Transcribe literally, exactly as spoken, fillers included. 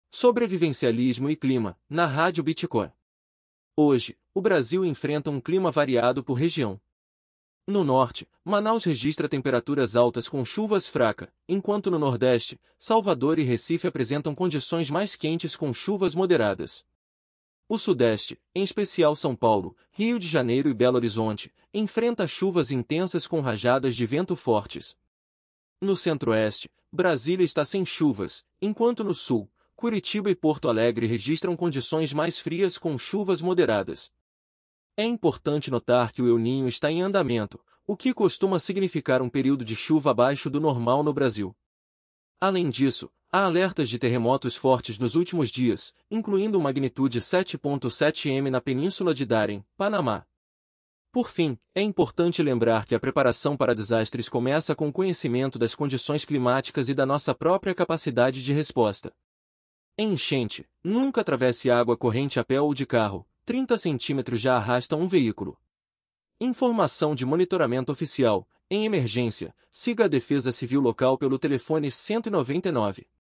Sobrevivencialismo e clima, na Rádio Bitcoin. Hoje, o Brasil enfrenta um clima variado por região. No norte, Manaus registra temperaturas altas com chuvas fracas, enquanto no nordeste, Salvador e Recife apresentam condições mais quentes com chuvas moderadas. O sudeste, em especial São Paulo, Rio de Janeiro e Belo Horizonte, enfrenta chuvas intensas com rajadas de vento fortes. No centro-oeste, Brasília está sem chuvas, enquanto no sul, Curitiba e Porto Alegre registram condições mais frias com chuvas moderadas. É importante notar que o El Niño está em andamento, o que costuma significar um período de chuva abaixo do normal no Brasil. Além disso, há alertas de terremotos fortes nos últimos dias, incluindo magnitude sete ponto sete ême na Península de Darién, Panamá. Por fim, é importante lembrar que a preparação para desastres começa com o conhecimento das condições climáticas e da nossa própria capacidade de resposta. Em enchente, nunca atravesse água corrente a pé ou de carro, trinta centímetros já arrasta um veículo. Informação de monitoramento oficial. Em emergência, siga a Defesa Civil local pelo telefone cento e noventa e nove.